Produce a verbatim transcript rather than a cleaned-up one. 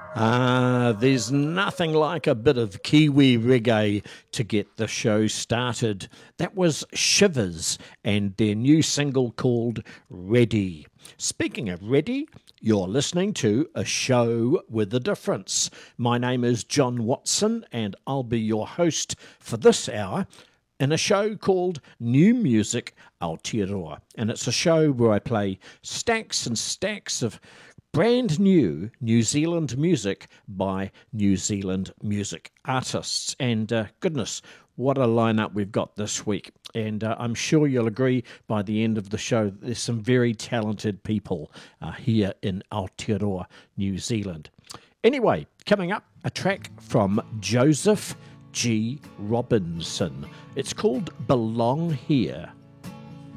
Ah, there's nothing like a bit of Kiwi reggae to get the show started. That was Shivers and their new single called Ready. Speaking of ready, you're listening to A Show with a Difference. My name is John Watson and I'll be your host for this hour in a show called New Music Aotearoa. And it's a show where I play stacks and stacks of brand new New Zealand music by New Zealand music artists. And uh, goodness, what a lineup we've got this week. And uh, I'm sure you'll agree by the end of the show that there's some very talented people uh, here in Aotearoa, New Zealand. Anyway, coming up, a track from Joseph G. Robinson. It's called Belong Here.